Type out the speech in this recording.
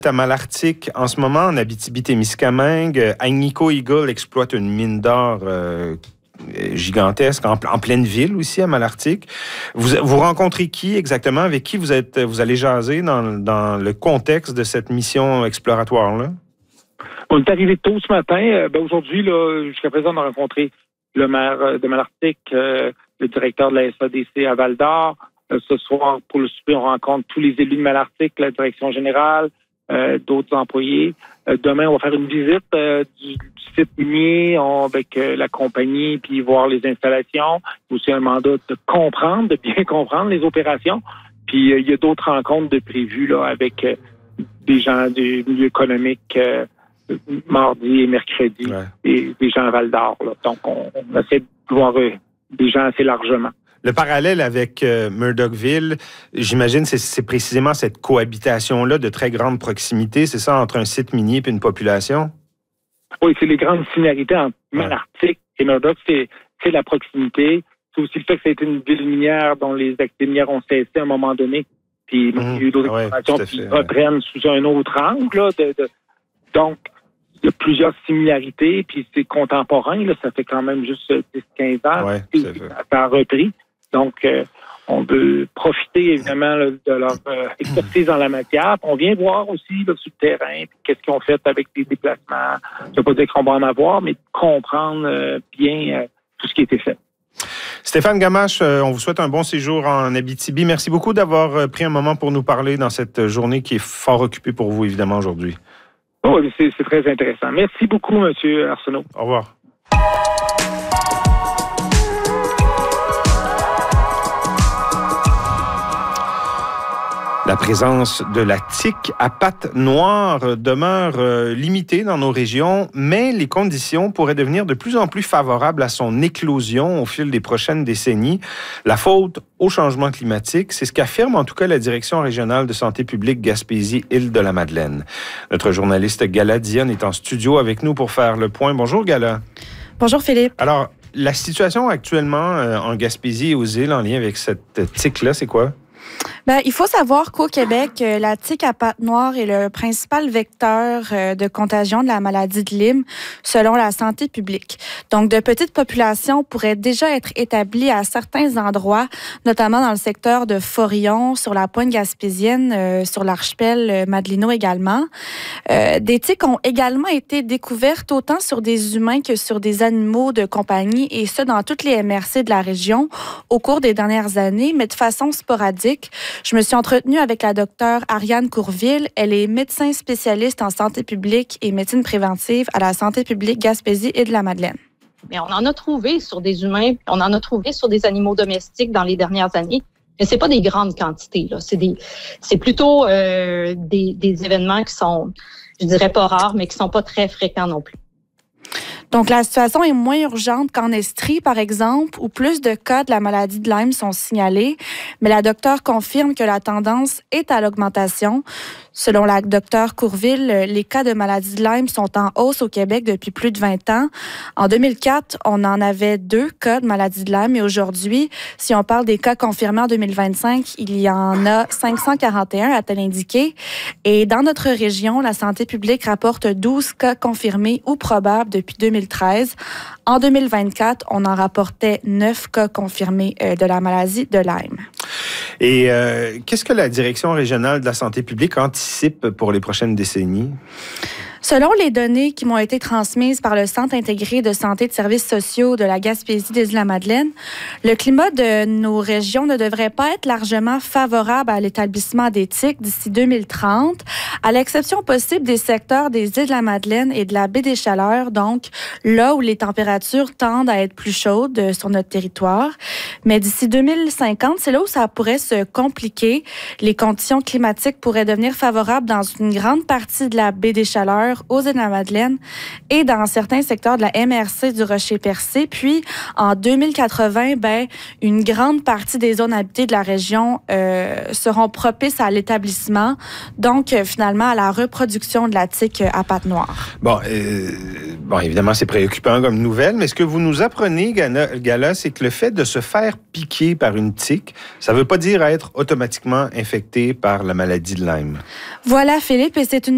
À Malartic, en ce moment, en Abitibi-Témiscamingue, Agnico Eagle exploite une mine d'or gigantesque en pleine ville aussi, à Malartic. Vous rencontrez qui exactement? Avec qui vous allez jaser dans le contexte de cette mission exploratoire-là? On est arrivé tôt ce matin. Aujourd'hui, jusqu'à présent, on a rencontré le maire de Malartic, le directeur de la SADC à Val-d'Or. Ce soir, pour le souper, on rencontre tous les élus de Malartic, la direction générale, d'autres employés. Demain, on va faire une visite du site minier avec la compagnie, puis voir les installations. Il y a aussi un mandat de bien comprendre les opérations. Puis il y a d'autres rencontres de prévues là, avec des gens du milieu économique mardi et mercredi, et des gens à Val-d'Or. Donc, on essaie de voir des gens assez largement. Le parallèle avec Murdochville, j'imagine c'est précisément cette cohabitation-là de très grande proximité, c'est ça, entre un site minier et une population? Oui, c'est les grandes similarités entre Malartic et Murdoch, c'est la proximité. C'est aussi le fait que ça a été une ville minière dont les activités minières ont cessé à un moment donné, puis il y a eu d'autres explorations qui reprennent sous un autre angle. Là, donc, il y a plusieurs similarités, puis c'est contemporain, là, ça fait quand même juste 10-15 ans. Ça a repris. Donc, on veut profiter évidemment là, de leur expertise en la matière. On vient voir aussi là, sur le terrain qu'est-ce qu'ils ont fait avec des déplacements. Je ne veux pas dire qu'on va en avoir, mais comprendre bien tout ce qui a été fait. Stéphane Gamache, on vous souhaite un bon séjour en Abitibi. Merci beaucoup d'avoir pris un moment pour nous parler dans cette journée qui est fort occupée pour vous, évidemment, aujourd'hui. Oui, c'est très intéressant. Merci beaucoup, M. Arsenault. Au revoir. La présence de la tique à pattes noires demeure limitée dans nos régions, mais les conditions pourraient devenir de plus en plus favorables à son éclosion au fil des prochaines décennies. La faute au changement climatique, c'est ce qu'affirme en tout cas la Direction régionale de santé publique Gaspésie-Île-de-la-Madeleine. Notre journaliste Gala Dionne est en studio avec nous pour faire le point. Bonjour Gala. Bonjour Philippe. Alors, la situation actuellement en Gaspésie et aux îles en lien avec cette tique-là, c'est quoi? Il faut savoir qu'au Québec, la tique à pattes noires est le principal vecteur de contagion de la maladie de Lyme, selon la santé publique. Donc, de petites populations pourraient déjà être établies à certains endroits, notamment dans le secteur de Forillon, sur la pointe gaspésienne, sur l'archipel Madelino également. Des tiques ont également été découvertes autant sur des humains que sur des animaux de compagnie, et ce, dans toutes les MRC de la région au cours des dernières années, mais de façon sporadique. Je me suis entretenue avec la docteure Ariane Courville. Elle est médecin spécialiste en santé publique et médecine préventive à la santé publique Gaspésie et de la Madeleine. Mais on en a trouvé sur des humains, on en a trouvé sur des animaux domestiques dans les dernières années. Mais c'est pas des grandes quantités, là. C'est plutôt des événements qui sont, je dirais pas rares, mais qui sont pas très fréquents non plus. Donc, la situation est moins urgente qu'en Estrie, par exemple, où plus de cas de la maladie de Lyme sont signalés. Mais la docteure confirme que la tendance est à l'augmentation. Selon la docteure Courville, les cas de maladie de Lyme sont en hausse au Québec depuis plus de 20 ans. En 2004, on en avait 2 cas de maladie de Lyme. Et aujourd'hui, si on parle des cas confirmés en 2025, il y en a 541, a-t-elle indiqué. Et dans notre région, la santé publique rapporte 12 cas confirmés ou probables depuis 2013. En 2024, on en rapportait 9 cas confirmés de la maladie de Lyme. Et qu'est-ce que la Direction régionale de la santé publique anticipe pour les prochaines décennies? Selon les données qui m'ont été transmises par le Centre intégré de santé et de services sociaux de la Gaspésie des Îles-de-la-Madeleine, le climat de nos régions ne devrait pas être largement favorable à l'établissement des tiques d'ici 2030, à l'exception possible des secteurs des Îles-de-la-Madeleine et de la baie des Chaleurs, donc là où les températures tendent à être plus chaudes sur notre territoire. Mais d'ici 2050, c'est là où ça pourrait se compliquer. Les conditions climatiques pourraient devenir favorables dans une grande partie de la baie des Chaleurs, aux Îles-de-la-Madeleine et dans certains secteurs de la MRC du Rocher-Percé. Puis, en 2080, une grande partie des zones habitées de la région seront propices à l'établissement, donc finalement à la reproduction de la tique à pattes noires. Bon, évidemment, c'est préoccupant comme nouvelle, mais ce que vous nous apprenez, Gala, c'est que le fait de se faire piquer par une tique, ça ne veut pas dire être automatiquement infecté par la maladie de Lyme. Voilà, Philippe, et c'est une